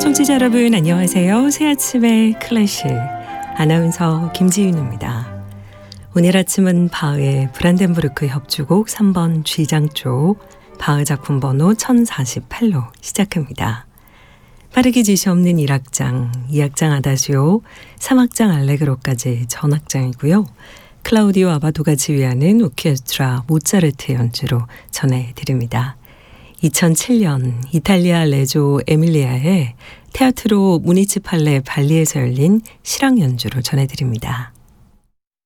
청취자 여러분 안녕하세요. 새아침의 클래식 아나운서 김지윤입니다. 오늘 아침은 바흐의 브란덴부르크 협주곡 3번 G장 쪽 바흐 작품 번호 1048로 시작합니다. 빠르게 지시 없는 1악장, 2악장 아다지오, 3악장 알레그로까지 전악장이고요. 클라우디오 아바도가 지휘하는 오케스트라 모차르트 연주로 전해드립니다. 2007년 이탈리아 레조 에밀리아의 테아트로 무니치팔레 발리에서 열린 실황 연주로 전해드립니다.